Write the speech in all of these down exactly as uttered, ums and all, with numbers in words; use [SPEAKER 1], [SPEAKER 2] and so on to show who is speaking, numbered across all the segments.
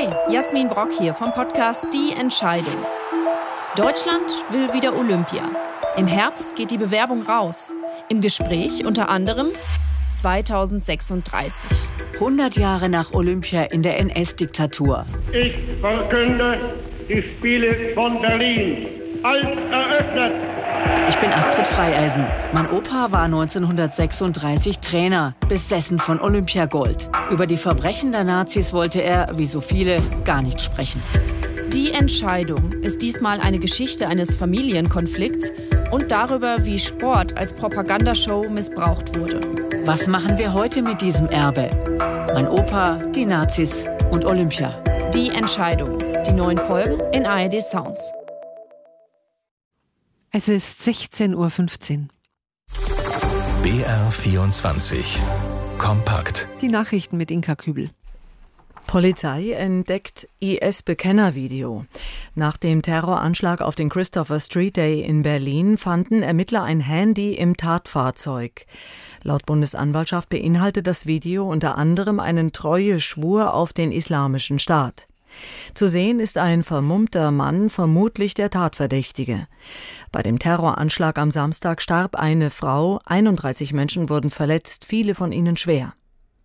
[SPEAKER 1] Hi, Jasmin Brock hier vom Podcast Die Entscheidung. Deutschland will wieder Olympia. Im Herbst geht die Bewerbung raus. Im Gespräch unter anderem zweitausendsechsunddreißig.
[SPEAKER 2] hundert Jahre nach Olympia in der N S-Diktatur.
[SPEAKER 3] Ich verkünde die Spiele von Berlin als eröffnet.
[SPEAKER 2] Ich bin Astrid Freieisen. Mein Opa war neunzehnhundertsechsunddreißig Trainer, besessen von Olympiagold. Über die Verbrechen der Nazis wollte er, wie so viele, gar nicht sprechen.
[SPEAKER 1] Die Entscheidung ist diesmal eine Geschichte eines Familienkonflikts und darüber, wie Sport als Propagandashow missbraucht wurde.
[SPEAKER 2] Was machen wir heute mit diesem Erbe? Mein Opa, die Nazis und Olympia.
[SPEAKER 1] Die Entscheidung. Die neuen Folgen in A R D Sounds.
[SPEAKER 4] Es ist sechzehn Uhr fünfzehn.
[SPEAKER 5] B R vierundzwanzig. Kompakt.
[SPEAKER 4] Die Nachrichten mit Inka Kübel.
[SPEAKER 6] Polizei entdeckt I S-Bekennervideo. Nach dem Terroranschlag auf den Christopher Street Day in Berlin fanden Ermittler ein Handy im Tatfahrzeug. Laut Bundesanwaltschaft beinhaltet das Video unter anderem einen Treueschwur auf den Islamischen Staat. Zu sehen ist ein vermummter Mann, vermutlich der Tatverdächtige. Bei dem Terroranschlag am Samstag starb eine Frau, einunddreißig Menschen wurden verletzt, viele von ihnen schwer.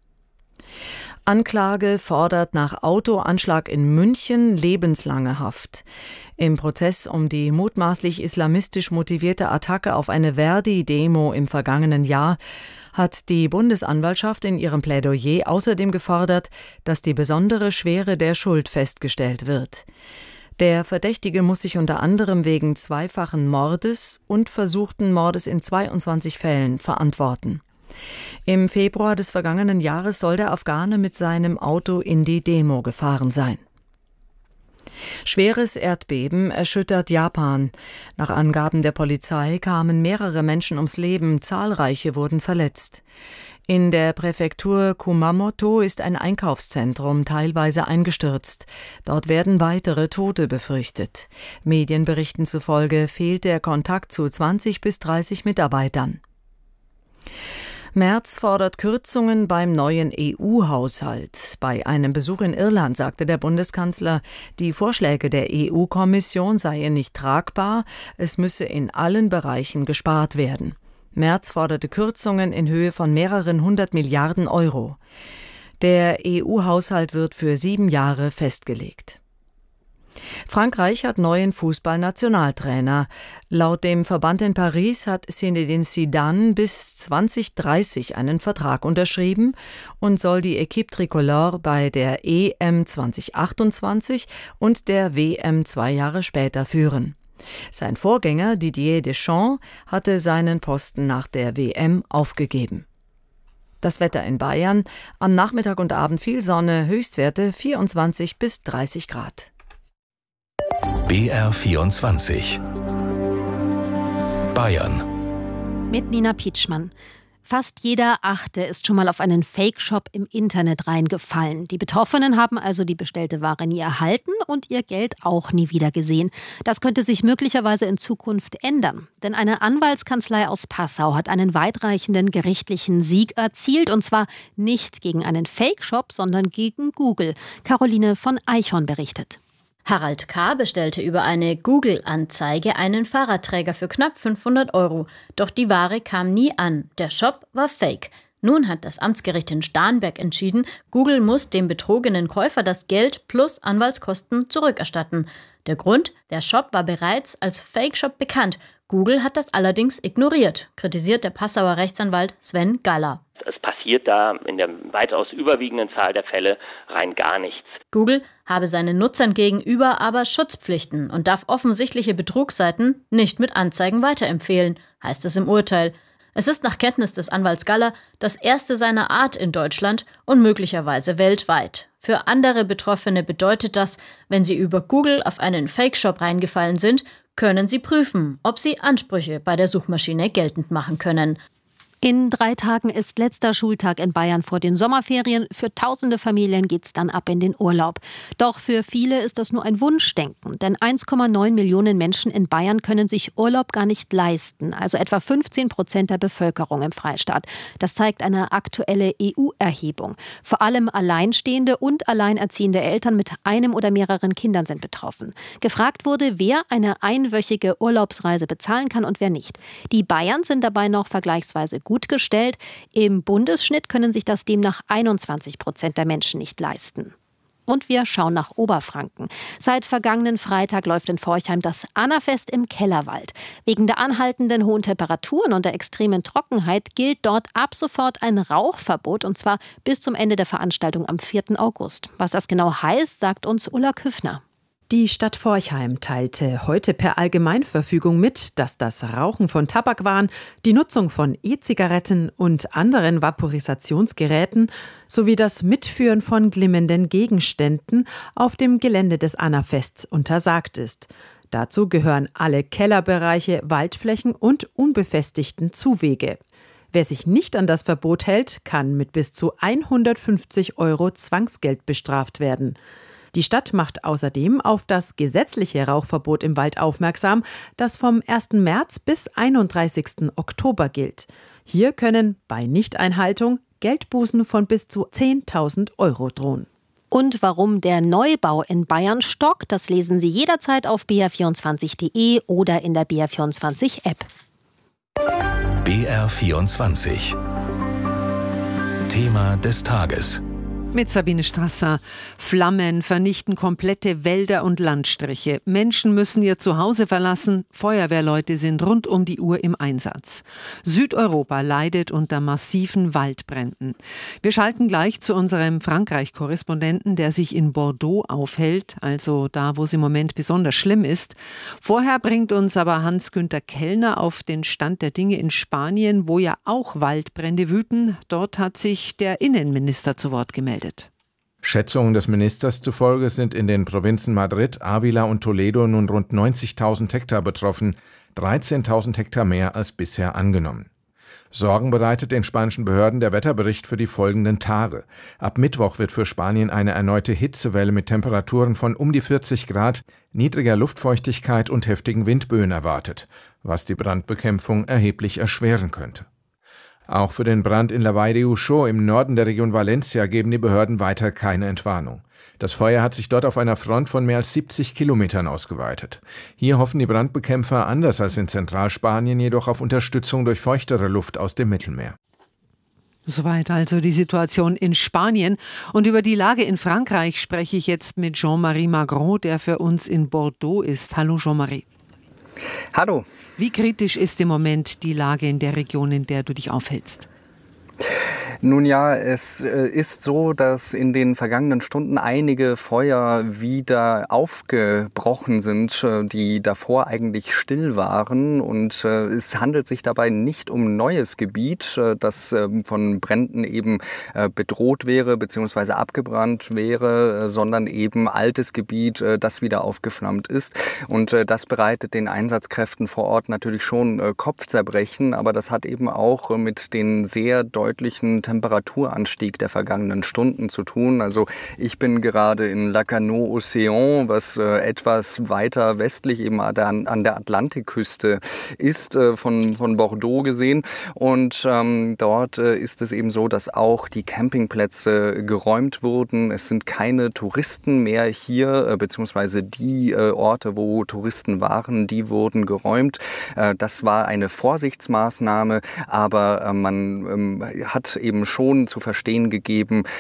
[SPEAKER 6] Anklage fordert nach Autoanschlag in München lebenslange Haft. Im Prozess um die mutmaßlich islamistisch motivierte Attacke auf eine Verdi-Demo im vergangenen Jahr hat die Bundesanwaltschaft in ihrem Plädoyer außerdem gefordert, dass die besondere Schwere der Schuld festgestellt wird. Der Verdächtige muss sich unter anderem wegen zweifachen Mordes und versuchten Mordes in zweiundzwanzig Fällen verantworten. Im Februar des vergangenen Jahres soll der Afghane mit seinem Auto in die Demo gefahren sein. Schweres Erdbeben erschüttert Japan. Nach Angaben der Polizei kamen mehrere Menschen ums Leben, zahlreiche wurden verletzt. In der Präfektur Kumamoto ist ein Einkaufszentrum teilweise eingestürzt. Dort werden weitere Tote befürchtet. Medienberichten zufolge fehlt der Kontakt zu zwanzig bis dreißig Mitarbeitern. Merz fordert Kürzungen beim neuen E U-Haushalt. Bei einem Besuch in Irland sagte der Bundeskanzler, die Vorschläge der E U-Kommission seien nicht tragbar, es müsse in allen Bereichen gespart werden. Merz forderte Kürzungen in Höhe von mehreren hundert Milliarden Euro. Der E U-Haushalt wird für sieben Jahre festgelegt. Frankreich hat neuen Fußballnationaltrainer. Laut dem Verband in Paris hat Zinedine Zidane bis zweitausenddreißig einen Vertrag unterschrieben und soll die Équipe Tricolore bei der E M zweitausendachtundzwanzig und der W M zwei Jahre später führen. Sein Vorgänger Didier Deschamps hatte seinen Posten nach der W M aufgegeben. Das Wetter in Bayern: am Nachmittag und Abend viel Sonne, Höchstwerte vierundzwanzig bis dreißig Grad.
[SPEAKER 5] B R vierundzwanzig. Bayern.
[SPEAKER 7] Mit Nina Pietschmann. Fast jeder Achte ist schon mal auf einen Fake-Shop im Internet reingefallen. Die Betroffenen haben also die bestellte Ware nie erhalten und ihr Geld auch nie wieder gesehen. Das könnte sich möglicherweise in Zukunft ändern. Denn eine Anwaltskanzlei aus Passau hat einen weitreichenden gerichtlichen Sieg erzielt. Und zwar nicht gegen einen Fake-Shop, sondern gegen Google. Caroline von Eichhorn berichtet.
[SPEAKER 8] Harald K. bestellte über eine Google-Anzeige einen Fahrradträger für knapp fünfhundert Euro. Doch die Ware kam nie an. Der Shop war fake. Nun hat das Amtsgericht in Starnberg entschieden, Google muss dem betrogenen Käufer das Geld plus Anwaltskosten zurückerstatten. Der Grund? Der Shop war bereits als Fake-Shop bekannt. Google hat das allerdings ignoriert, kritisiert der Passauer Rechtsanwalt Sven Galler.
[SPEAKER 9] Es passiert da in der weitaus überwiegenden Zahl der Fälle rein gar nichts.
[SPEAKER 8] Google habe seinen Nutzern gegenüber aber Schutzpflichten und darf offensichtliche Betrugsseiten nicht mit Anzeigen weiterempfehlen, heißt es im Urteil. Es ist nach Kenntnis des Anwalts Galler das erste seiner Art in Deutschland und möglicherweise weltweit. Für andere Betroffene bedeutet das, wenn sie über Google auf einen Fake-Shop reingefallen sind, können sie prüfen, ob sie Ansprüche bei der Suchmaschine geltend machen können.
[SPEAKER 7] In drei Tagen ist letzter Schultag in Bayern vor den Sommerferien. Für tausende Familien geht's dann ab in den Urlaub. Doch für viele ist das nur ein Wunschdenken. Denn eins Komma neun Millionen Menschen in Bayern können sich Urlaub gar nicht leisten. Also etwa fünfzehn Prozent der Bevölkerung im Freistaat. Das zeigt eine aktuelle E U-Erhebung. Vor allem alleinstehende und alleinerziehende Eltern mit einem oder mehreren Kindern sind betroffen. Gefragt wurde, wer eine einwöchige Urlaubsreise bezahlen kann und wer nicht. Die Bayern sind dabei noch vergleichsweise gut gestellt. Im Bundesschnitt können sich das demnach einundzwanzig Prozent der Menschen nicht leisten. Und wir schauen nach Oberfranken. Seit vergangenen Freitag läuft in Forchheim das Annafest im Kellerwald. Wegen der anhaltenden hohen Temperaturen und der extremen Trockenheit gilt dort ab sofort ein Rauchverbot, und zwar bis zum Ende der Veranstaltung am vierten August. Was das genau heißt, sagt uns Ulla Küffner.
[SPEAKER 10] Die Stadt Forchheim teilte heute per Allgemeinverfügung mit, dass das Rauchen von Tabakwaren, die Nutzung von E-Zigaretten und anderen Vaporisationsgeräten sowie das Mitführen von glimmenden Gegenständen auf dem Gelände des Annafests untersagt ist. Dazu gehören alle Kellerbereiche, Waldflächen und unbefestigten Zuwege. Wer sich nicht an das Verbot hält, kann mit bis zu hundertfünfzig Euro Zwangsgeld bestraft werden. Die Stadt macht außerdem auf das gesetzliche Rauchverbot im Wald aufmerksam, das vom ersten März bis einunddreißigsten Oktober gilt. Hier können bei Nichteinhaltung Geldbußen von bis zu zehntausend Euro drohen.
[SPEAKER 7] Und warum der Neubau in Bayern stockt, das lesen Sie jederzeit auf b r vierundzwanzig punkt de oder in der B R vierundzwanzig App.
[SPEAKER 5] B R vierundzwanzig. Thema des Tages.
[SPEAKER 4] Mit Sabine Strasser. Flammen vernichten komplette Wälder und Landstriche. Menschen müssen ihr Zuhause verlassen. Feuerwehrleute sind rund um die Uhr im Einsatz. Südeuropa leidet unter massiven Waldbränden. Wir schalten gleich zu unserem Frankreich-Korrespondenten, der sich in Bordeaux aufhält, also da, wo es im Moment besonders schlimm ist. Vorher bringt uns aber Hans-Günther Kellner auf den Stand der Dinge in Spanien, wo ja auch Waldbrände wüten. Dort hat sich der Innenminister zu Wort gemeldet.
[SPEAKER 11] Schätzungen des Ministers zufolge sind in den Provinzen Madrid, Ávila und Toledo nun rund neunzigtausend Hektar betroffen, dreizehntausend Hektar mehr als bisher angenommen. Sorgen bereitet den spanischen Behörden der Wetterbericht für die folgenden Tage. Ab Mittwoch wird für Spanien eine erneute Hitzewelle mit Temperaturen von um die vierzig Grad, niedriger Luftfeuchtigkeit und heftigen Windböen erwartet, was die Brandbekämpfung erheblich erschweren könnte. Auch für den Brand in La Vall de Uxó im Norden der Region Valencia geben die Behörden weiter keine Entwarnung. Das Feuer hat sich dort auf einer Front von mehr als siebzig Kilometern ausgeweitet. Hier hoffen die Brandbekämpfer anders als in Zentralspanien jedoch auf Unterstützung durch feuchtere Luft aus dem Mittelmeer.
[SPEAKER 4] Soweit also die Situation in Spanien. Und über die Lage in Frankreich spreche ich jetzt mit Jean-Marie Magron, der für uns in Bordeaux ist. Hallo Jean-Marie.
[SPEAKER 12] Hallo.
[SPEAKER 4] Wie kritisch ist im Moment die Lage in der Region, in der du dich aufhältst?
[SPEAKER 12] Nun ja, es ist so, dass in den vergangenen Stunden einige Feuer wieder aufgebrochen sind, die davor eigentlich still waren. Und es handelt sich dabei nicht um neues Gebiet, das von Bränden eben bedroht wäre bzw. abgebrannt wäre, sondern eben altes Gebiet, das wieder aufgeflammt ist. Und das bereitet den Einsatzkräften vor Ort natürlich schon Kopfzerbrechen, aber das hat eben auch mit den sehr deutlichen Temperaturanstieg der vergangenen Stunden zu tun. Also ich bin gerade in Lacanau-Océan, was äh, etwas weiter westlich eben an, an der Atlantikküste ist, äh, von, von Bordeaux gesehen. Und ähm, dort äh, ist es eben so, dass auch die Campingplätze geräumt wurden. Es sind keine Touristen mehr hier, äh, beziehungsweise die äh, Orte, wo Touristen waren, die wurden geräumt. Äh, das war eine Vorsichtsmaßnahme, aber äh, man ähm, hat eben schon zu verstehen gegeben,